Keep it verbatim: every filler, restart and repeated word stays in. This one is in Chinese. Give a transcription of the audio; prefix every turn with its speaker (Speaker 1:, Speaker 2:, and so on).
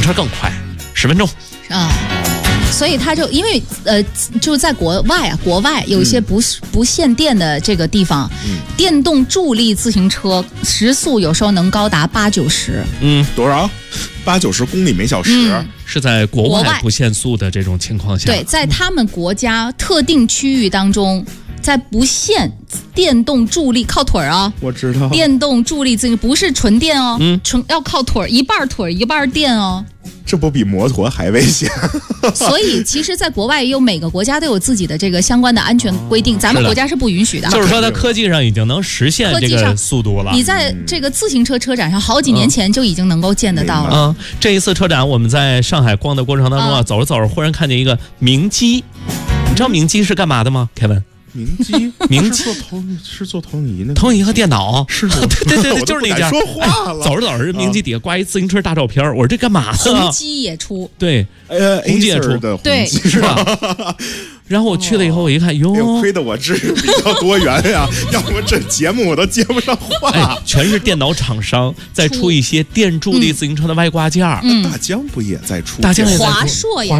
Speaker 1: 车更快，十分钟
Speaker 2: 啊。所以它就因为呃，就在国外啊，国外有一些不、嗯、不限电的这个地方，嗯、电动助力自行车时速有时候能高达八九十。
Speaker 3: 嗯，多少？八九十公里每小时、嗯，
Speaker 1: 是在国外不限速的这种情况下。
Speaker 2: 对，在他们国家特定区域当中，在不限电动助力靠腿啊，
Speaker 3: 我知道，
Speaker 2: 电动助力自行不是纯电哦，嗯，纯要靠腿，一半腿一半电哦。
Speaker 3: 这不比摩托还危险？
Speaker 2: 所以，其实，在国外有每个国家都有自己的这个相关的安全规定，咱们国家是不允许的。
Speaker 1: 就是说，在科技上已经能实现这个速度了。
Speaker 2: 你在这个自行车车展上，好几年前就已经能够见得到了。
Speaker 1: 嗯，这一次车展，我们在上海逛的过程当中啊，走着走着，忽然看见一个明基，你知道明基是干嘛的吗 ？Kevin？
Speaker 3: 明基，
Speaker 1: 明基
Speaker 3: 做投是做投影仪那
Speaker 1: 投影仪和电脑，
Speaker 3: 是
Speaker 1: 对对对，就是那家。
Speaker 3: 说话了，
Speaker 1: 走着走着，明基底下挂一自行车大照片，我说这干嘛呢？
Speaker 2: 宏基也出，
Speaker 1: 对，
Speaker 3: 呃，
Speaker 1: 宏基也出，
Speaker 2: 对，
Speaker 1: 是吧？然后我去了以后，我一看，哟，
Speaker 3: 亏得我知识比较多元呀，要不这节目我都接不上话。
Speaker 1: 哎，全是电脑厂商在出一些电助力自行车的外挂件。
Speaker 3: 嗯，大疆不也在出？
Speaker 1: 大疆也在出，
Speaker 2: 华硕也